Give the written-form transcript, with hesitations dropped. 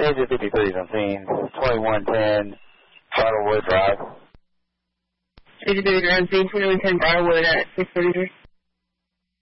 Agent 53 is on scene, 2110 Bridlewood Drive. Agent 53 on scene, 2110 Bridlewood at 633.